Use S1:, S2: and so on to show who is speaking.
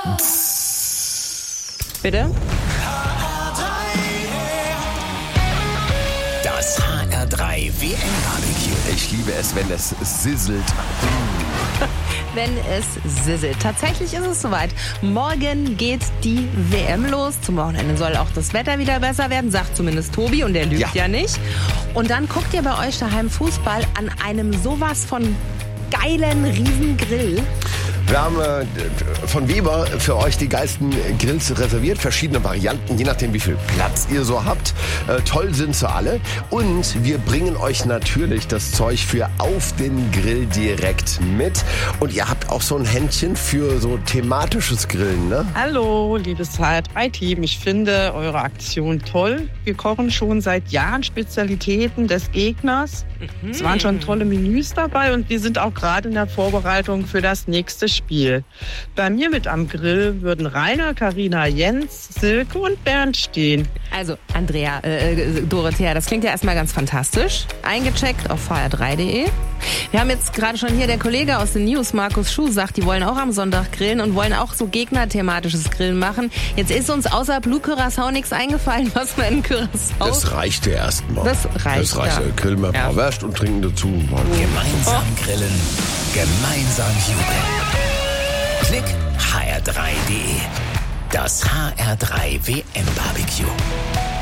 S1: Bitte?
S2: Das HR3 WM-Barbecue.
S3: Ich liebe es, wenn es sizzelt.
S1: Wenn es sizzelt. Tatsächlich ist es soweit. Morgen geht die WM los. Zum Wochenende soll auch das Wetter wieder besser werden, sagt zumindest Tobi, und der lügt ja nicht. Und dann guckt ihr bei euch daheim Fußball an einem sowas von geilen Riesengrill.
S3: Wir haben von Weber für euch die geilsten Grills reserviert, verschiedene Varianten, je nachdem wie viel Platz ihr so habt. Toll sind sie alle. Und wir bringen euch natürlich das Zeug für auf den Grill direkt mit. Und ihr habt auch so ein Händchen für so thematisches Grillen, ne?
S4: Hallo, liebes HR3-Team. Ich finde eure Aktion toll. Wir kochen schon seit Jahren Spezialitäten des Gegners. Es waren schon tolle Menüs dabei und wir sind auch gerade in der Vorbereitung für das nächste Spiel. Bei mir mit am Grill würden Rainer, Carina, Jens, Silke und Bernd stehen.
S1: Also, Andrea, Dorothea, das klingt ja erstmal ganz fantastisch. Eingecheckt auf hr3.de. Wir haben jetzt gerade schon hier der Kollege aus den News, Markus Schuh, sagt, die wollen auch am Sonntag grillen und wollen auch so gegnerthematisches Grillen machen. Jetzt ist uns außer Blue Curacao nichts eingefallen, was wir in Curacao...
S3: Das reicht ja erstmal.
S1: Das reicht,
S3: ja. Grillen wir ein paar Würst und trinken dazu.
S2: Gemeinsam grillen, gemeinsam jubeln. Klick hr3.de. Das HR3 WM-Barbecue.